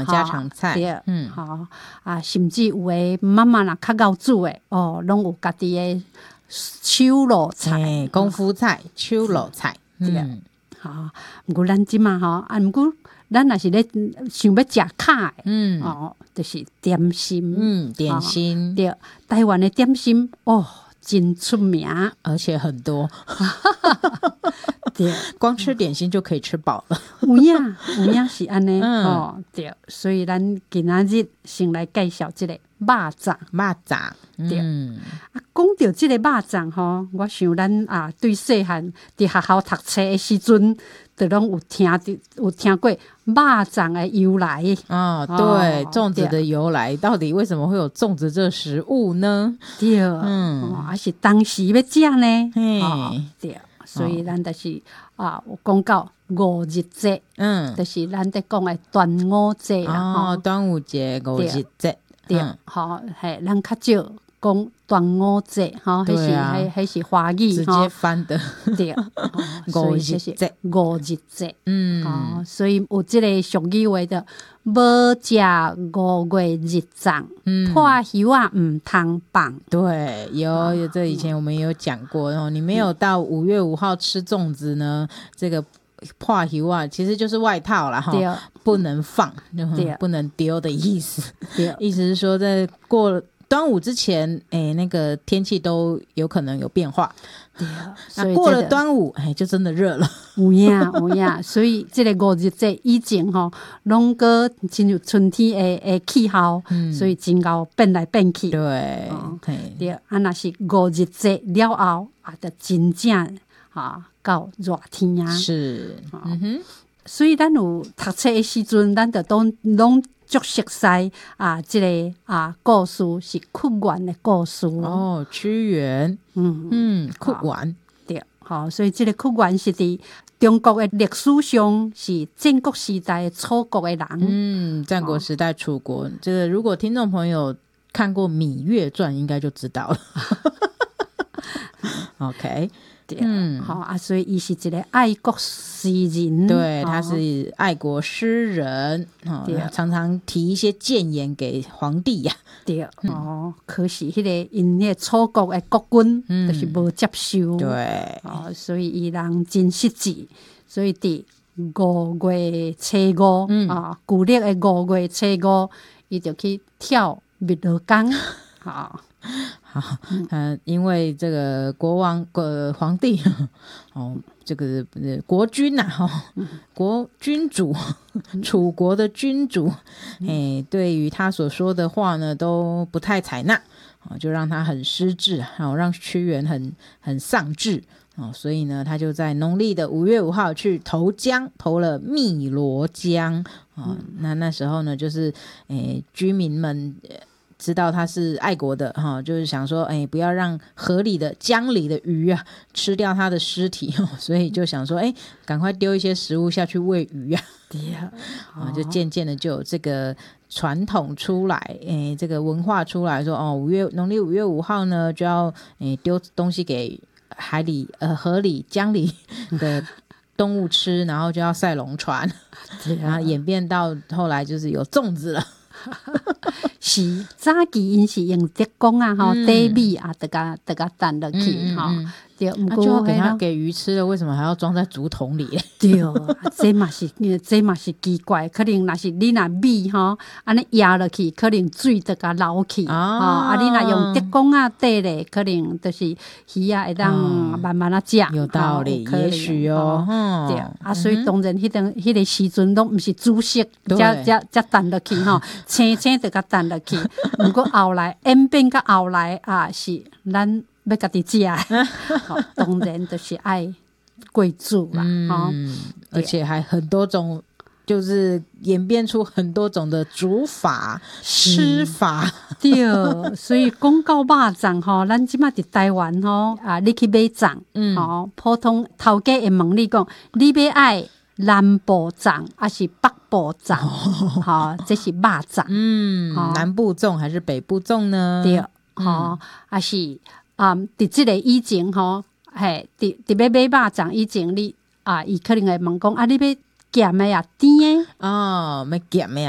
家常菜， 对，好啊，甚至有的妈妈若较熬煮的哦，拢有家己的手路菜、 功夫菜、手路菜， 好，毋过咱即嘛吼，毋过咱若是咧想要食卡的，就是点心， 点心， 对，台湾的点心哦，真出名， 而且很多， 对， 光吃点心就可以吃饱了。 有影是安尼，对，所以咱今仔日先来介绍即个肉粽，对，讲到即个肉粽吼，我想咱对细汉伫学校读册的时阵，就拢有听过肉粽的由来。 对，粽子的由来，到底为什么会有粽子这食物呢？ 对，还是当时要食呢？对，所以咱就是有讲到五日节，就是咱在讲的端午节啦。 端午节、五日节， 对，嘿，咱较少讲端午节，迄是华语直接翻的， 对， 五日节， 五日节，所以有即个俗语话的，无食5月日粽，破柚啊唔通放。 对，有这以前我们也有讲过，然后你没有到5月5号吃粽子呢，这个破柚啊，其实就是外套啦，不能放，不能丢的意思。意思是说，在过端午之前，那个天气都有可能有变化。那过了端午，就真的热了。 有影，所以这个五日节以前吼，拢个进入春天的气候，所以真够变来变去。 对， 对，若是五日节了后，就真正到热天啊。 是， 所以咱有读册的时阵，咱就拢足熟悉这个故事是屈原的故事哦，屈原，屈原， 对，好，所以这个屈原是伫中国的历史上是战国时代的楚国的人， 战国时代楚国，这个如果听众朋友看过《芈月传》，应该就知道了。OK。 好所以伊是一个爱国诗人， 对，他是爱国诗人，常常提一些谏言给皇帝呀。 对，可是迄个因迄个楚国的国君，就是无接受， 对， 所以伊人真实际，所以伫5月初5，旧历的5月初5，伊就去跳汨罗江， 因为这个皇帝这个国君国君主楚国的君主，对于他所说的话呢都不太采纳，就让他很失志，让屈原很丧志，所以呢他就在农历的5月5号去投江，投了汨罗江，那时候呢就是居民们知道他是爱国的就是想说不要让河里的江里的鱼吃掉他的尸体，所以就想说赶快丢一些食物下去喂鱼就渐渐的就有这个传统出来，这个文化出来说农历5月5号呢就要丢东西给海里河里江里的动物吃，然后就要赛龙船然后演变到后来就是有粽子了。 是早期因是用竹竿底米得甲弹落去对， 就要给他给鱼吃了，为什么还要装在竹筒里？ 对，这嘛是奇怪，可能若是你若米安尼压落去，可能水得甲流去你若用竹竿底咧，可能就是鱼会当慢慢食。 有道理，也许对所以当然迄个时阵拢毋是煮熟才弹落去青得甲弹落去。不过后来演变到后来是咱要家己食当然就是爱贵煮啦而且还很多种，就是演变出很多种的煮法吃法对，所以讲到肉粽咱即马伫台湾你去买粽普通头家会问你讲你要爱南部粽还是北部粽这是肉粽南部粽还是北部粽呢？ 对还是伫即个以前伫要买肉粽以前你伊可能会问讲你要咸的甜的要咸的